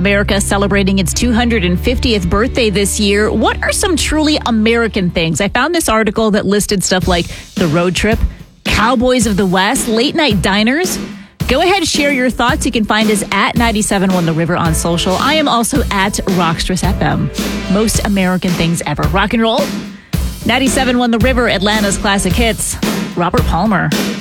America celebrating its 250th birthday this year. What are some truly American things? I found this article that listed stuff like the road trip, Cowboys of the West, late night diners. Go ahead, share your thoughts. You can find us at 97.1 The River on social. I am also at Rockstress FM. Most American things ever. Rock and roll. 97.1 The River, Atlanta's classic hits. Robert Palmer.